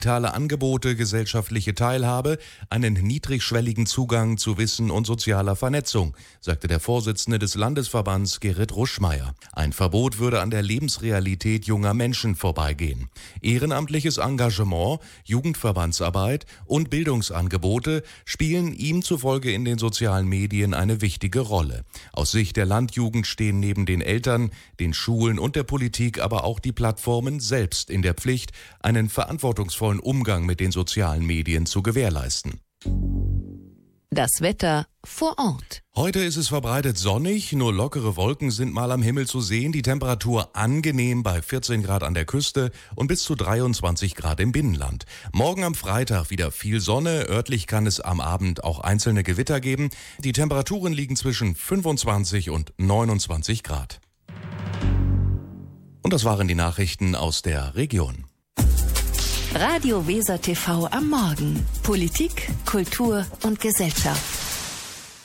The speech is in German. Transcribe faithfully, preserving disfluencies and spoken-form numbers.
digitale Angebote, gesellschaftliche Teilhabe, einen niedrigschwelligen Zugang zu Wissen und sozialer Vernetzung, sagte der Vorsitzende des Landesverbands Gerrit Ruschmeier. Ein Verbot würde an der Lebensrealität junger Menschen vorbeigehen. Ehrenamtliches Engagement, Jugendverbandsarbeit und Bildungsangebote spielen ihm zufolge in den sozialen Medien eine wichtige Rolle. Aus Sicht der Landjugend stehen neben den Eltern, den Schulen und der Politik aber auch die Plattformen selbst in der Pflicht, einen verantwortungsvollen Umgang mit den sozialen Medien zu gewährleisten. Das Wetter vor Ort. Heute ist es verbreitet sonnig, nur lockere Wolken sind mal am Himmel zu sehen. Die Temperatur angenehm bei vierzehn Grad an der Küste und bis zu dreiundzwanzig Grad im Binnenland. Morgen am Freitag wieder viel Sonne, örtlich kann es am Abend auch einzelne Gewitter geben. Die Temperaturen liegen zwischen fünfundzwanzig und neunundzwanzig Grad. Und das waren die Nachrichten aus der Region. Radio Weser T V am Morgen. Politik, Kultur und Gesellschaft.